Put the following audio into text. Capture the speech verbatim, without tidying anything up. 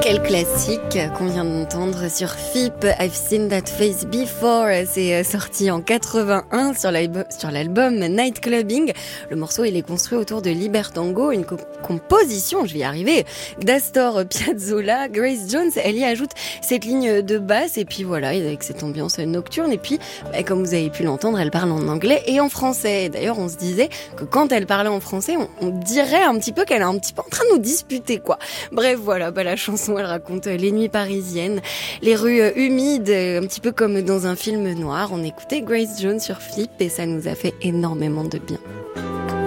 Quel classique qu'on vient d'entendre sur F I P, I've Seen That Face Before. C'est sorti en quatre-vingt-un sur l'album, sur l'album Night Clubbing. Le morceau, il est construit autour de Libertango, une co- composition, je vais y arriver, d'Astor Piazzolla. Grace Jones, elle y ajoute cette ligne de basse et puis voilà, avec cette ambiance nocturne. Et puis, bah, comme vous avez pu l'entendre, elle parle en anglais et en français. Et d'ailleurs, on se disait que quand elle parlait en français, on, on dirait un petit peu qu'elle est un petit peu en train de nous disputer, quoi. Bref, voilà, bah, la chanson, elle raconte les nuits parisiennes, les rues humides, un petit peu comme dans un film noir. On écoutait Grace Jones sur F I P et ça nous a fait énormément de bien.